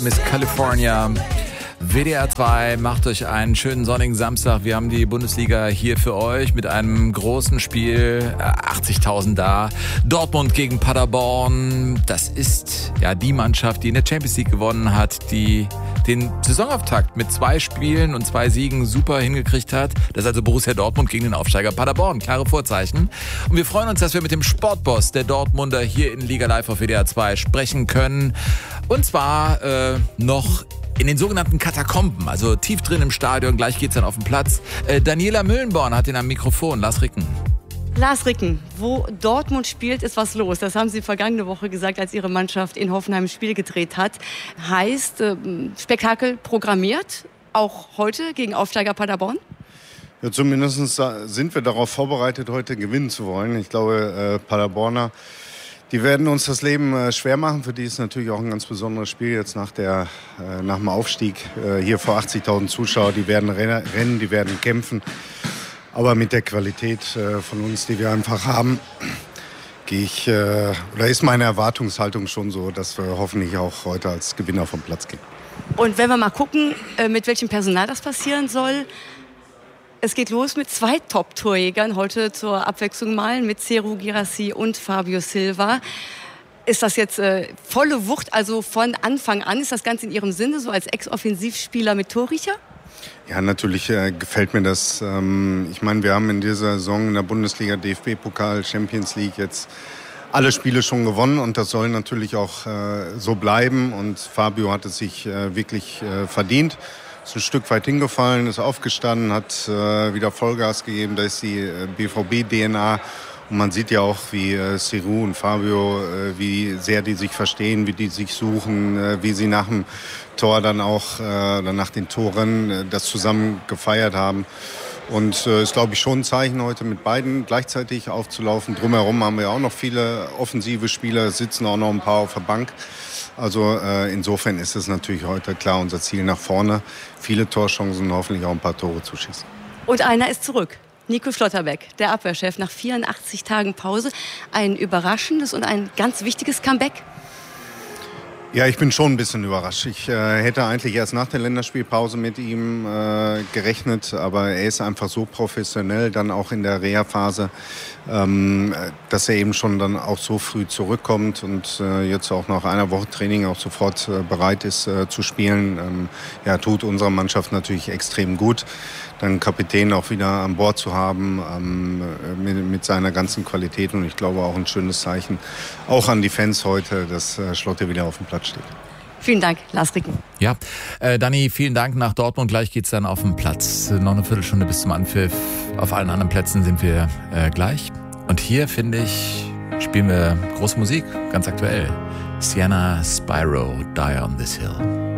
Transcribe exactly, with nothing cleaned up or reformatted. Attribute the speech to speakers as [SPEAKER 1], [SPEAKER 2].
[SPEAKER 1] Miss California. W D R zwei macht euch einen schönen sonnigen Samstag. Wir haben die Bundesliga hier für euch mit einem großen Spiel. achtzigtausend da. Dortmund gegen Paderborn. Das ist ja die Mannschaft, die in der Champions League gewonnen hat, die den Saisonauftakt mit zwei Spielen und zwei Siegen super hingekriegt hat. Das ist also Borussia Dortmund gegen den Aufsteiger Paderborn. Klare Vorzeichen. Und wir freuen uns, dass wir mit dem Sportboss der Dortmunder hier in Liga Live auf W D R zwei sprechen können. Und zwar äh, noch in den sogenannten Katakomben, also tief drin im Stadion. Gleich geht's dann auf den Platz. Äh, Daniela Müllenborn hat ihn am Mikrofon. Lars Ricken.
[SPEAKER 2] Lars Ricken, wo Dortmund spielt, ist was los. Das haben Sie vergangene Woche gesagt, als Ihre Mannschaft in Hoffenheim ein Spiel gedreht hat. Heißt, äh, Spektakel programmiert, auch heute gegen Aufsteiger Paderborn?
[SPEAKER 3] Ja, zumindest sind wir darauf vorbereitet, heute gewinnen zu wollen. Ich glaube, äh, Paderborner, die werden uns das Leben äh, schwer machen. Für die ist natürlich auch ein ganz besonderes Spiel jetzt nach, der, äh, nach dem Aufstieg. Äh, hier vor achtzigtausend Zuschauer, die werden rennen, die werden kämpfen. Aber mit der Qualität äh, von uns, die wir einfach haben, gehe ich, äh, oder ist meine Erwartungshaltung schon so, dass wir hoffentlich auch heute als Gewinner vom Platz gehen.
[SPEAKER 2] Und wenn wir mal gucken, äh, mit welchem Personal das passieren soll. Es geht los mit zwei Top-Torjägern, heute zur Abwechslung mal, mit Serhou Guirassy und Fabio Silva. Ist das jetzt äh, volle Wucht, also von Anfang an? Ist das Ganze in Ihrem Sinne, so als Ex-Offensivspieler mit Torriecher?
[SPEAKER 3] Ja, natürlich äh, gefällt mir das. Ähm, ich meine, wir haben in dieser Saison in der Bundesliga, D F B-Pokal, Champions League jetzt alle Spiele schon gewonnen und das soll natürlich auch äh, so bleiben. Und Fabio hat es sich äh, wirklich äh, verdient. Ist ein Stück weit hingefallen, ist aufgestanden, hat äh, wieder Vollgas gegeben. Da ist die äh, B V B-D N A. Und man sieht ja auch, wie äh, Serhou und Fabio, äh, wie sehr die sich verstehen, wie die sich suchen, äh, wie sie nach dem Tor dann auch, äh, oder nach den Toren äh, das zusammen gefeiert haben. Und äh, ist, glaube ich, schon ein Zeichen, heute mit beiden gleichzeitig aufzulaufen. Drumherum haben wir auch noch viele offensive Spieler, sitzen auch noch ein paar auf der Bank. Also äh, insofern ist es natürlich heute klar unser Ziel nach vorne. Viele Torchancen und hoffentlich auch ein paar Tore zu schießen.
[SPEAKER 2] Und einer ist zurück. Nico Schlotterbeck, der Abwehrchef, nach vierundachtzig Tagen Pause. Ein überraschendes und ein ganz wichtiges Comeback.
[SPEAKER 3] Ja, ich bin schon ein bisschen überrascht. Ich äh, hätte eigentlich erst nach der Länderspielpause mit ihm äh, gerechnet, aber er ist einfach so professionell, dann auch in der Reha-Phase, ähm, dass er eben schon dann auch so früh zurückkommt und äh, jetzt auch nach einer Woche Training auch sofort äh, bereit ist äh, zu spielen. Ähm, ja, tut unserer Mannschaft natürlich extrem gut. Dann Kapitän auch wieder an Bord zu haben, ähm, mit, mit seiner ganzen Qualität und ich glaube auch ein schönes Zeichen auch an die Fans heute, dass äh, Schlotte wieder auf dem Platz steht.
[SPEAKER 2] Vielen Dank, Lars Ricken.
[SPEAKER 1] Ja, äh, Dani, vielen Dank nach Dortmund. Gleich geht's dann auf den Platz. Noch eine Viertelstunde bis zum Anpfiff. Auf allen anderen Plätzen sind wir äh, gleich. Und hier, finde ich, spielen wir große Musik, ganz aktuell. Sienna Spyro, Die on this Hill.